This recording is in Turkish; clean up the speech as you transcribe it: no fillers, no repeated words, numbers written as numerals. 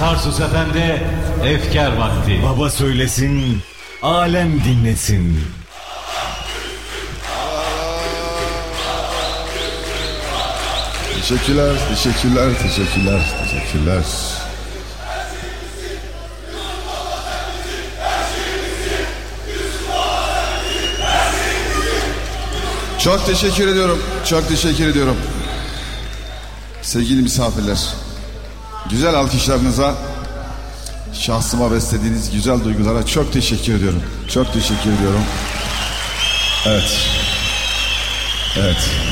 Tarsus Efendi, efkar vakti. Baba söylesin, alem dinlesin. Teşekkürler, teşekkürler, teşekkürler, teşekkürler. Çok teşekkür ediyorum, çok teşekkür ediyorum. Sevgili misafirler, güzel alkışlarınıza, şahsıma beslediğiniz güzel duygulara çok teşekkür ediyorum. Çok teşekkür ediyorum. Evet. Evet.